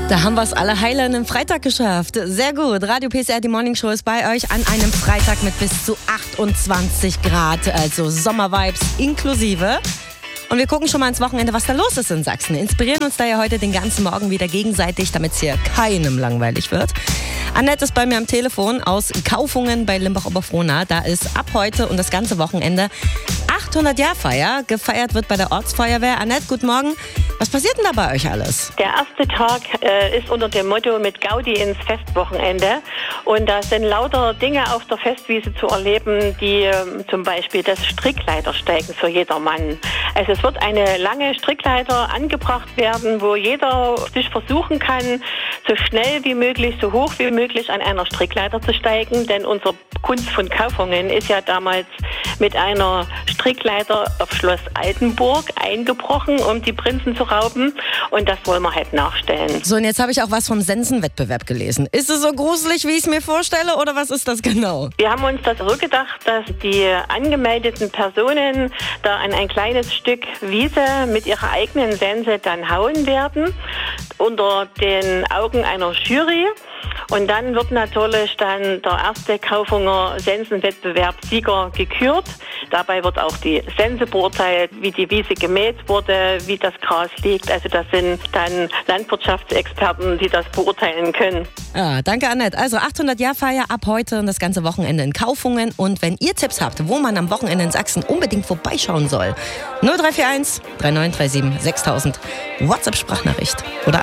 Da haben wir es alle heil an einem Freitag geschafft. Sehr gut. Radio PSR, die Morning Show ist bei euch an einem Freitag mit bis zu 28 Grad. Also Sommervibes inklusive. Und wir gucken schon mal ins Wochenende, was da los ist in Sachsen. Inspirieren uns da ja heute den ganzen Morgen wieder gegenseitig, damit es hier keinem langweilig wird. Annette ist bei mir am Telefon aus Kaufungen bei Limbach-Oberfrohna. Da ist ab heute und das ganze Wochenende 800-Jahr-Feier. Gefeiert wird bei der Ortsfeuerwehr. Annette, guten Morgen. Was passiert denn da bei euch alles? Der erste Tag ist unter dem Motto mit Gaudi ins Festwochenende. Und da sind lauter Dinge auf der Festwiese zu erleben, die zum Beispiel das Strickleitersteigen für jedermann. Also es wird eine lange Strickleiter angebracht werden, wo jeder sich versuchen kann, so schnell wie möglich, so hoch wie möglich an einer Strickleiter zu steigen. Denn unsere Kunst von Kaufungen ist ja damals mit einer Strickleiter auf Schloss Altenburg eingebrochen, um die Prinzen zu rauben. Und das wollen wir halt nachstellen. So, und jetzt habe ich auch was vom Sensenwettbewerb gelesen. Ist es so gruselig, wie ich es mir vorstelle, oder was ist das genau? Wir haben uns das so gedacht, dass die angemeldeten Personen da an ein kleines Stück Wiese mit ihrer eigenen Sense dann hauen werden, unter den Augen einer Jury. Und dann wird natürlich dann der erste Kaufunger Sensenwettbewerb-Sieger gekürt. Dabei wird auch die Sense beurteilt, wie die Wiese gemäht wurde, wie das Gras liegt. Also das sind dann Landwirtschaftsexperten, die das beurteilen können. Ja, danke Annette. Also 800-Jahr-Feier ab heute und das ganze Wochenende in Kaufungen. Und wenn ihr Tipps habt, wo man am Wochenende in Sachsen unbedingt vorbeischauen soll, 0341 3937 6000 WhatsApp-Sprachnachricht oder